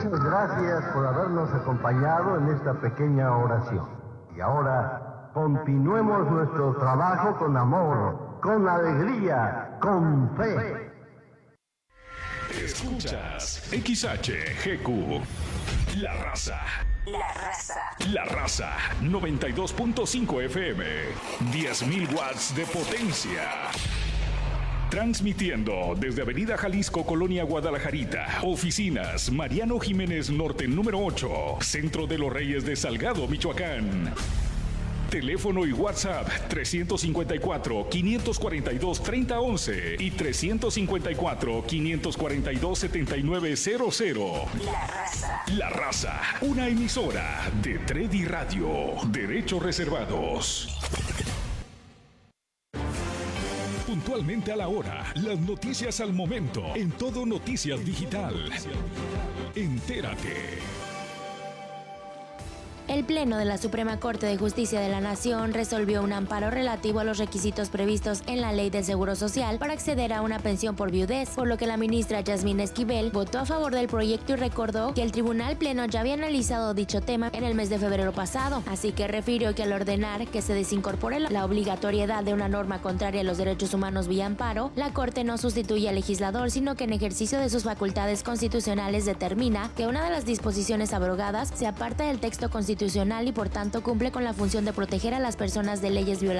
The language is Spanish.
Muchas gracias por habernos acompañado en esta pequeña oración. Y ahora, continuemos nuestro trabajo con amor, con alegría, con fe. Escuchas XHGQ, La Raza. La Raza. La Raza, 92.5 FM, 10.000 watts de potencia. Transmitiendo desde Avenida Jalisco, Colonia Guadalajarita. Oficinas Mariano Jiménez Norte, número 8. Centro de los Reyes de Salgado, Michoacán. Teléfono y WhatsApp 354-542-3011 y 354-542-7900. La Raza. La Raza, una emisora de Tredi Radio. Derechos reservados. Puntualmente a la hora, las noticias al momento, en Todo Noticias Digital. Entérate. El Pleno de la Suprema Corte de Justicia de la Nación resolvió un amparo relativo a los requisitos previstos en la Ley del Seguro Social para acceder a una pensión por viudez, por lo que la ministra Yasmín Esquivel votó a favor del proyecto y recordó que el Tribunal Pleno ya había analizado dicho tema en el mes de febrero pasado, así que refirió que al ordenar que se desincorpore la obligatoriedad de una norma contraria a los derechos humanos vía amparo, la Corte no sustituye al legislador, sino que en ejercicio de sus facultades constitucionales determina que una de las disposiciones abrogadas se aparta del texto constitucional y por tanto cumple con la función de proteger a las personas de leyes violatorias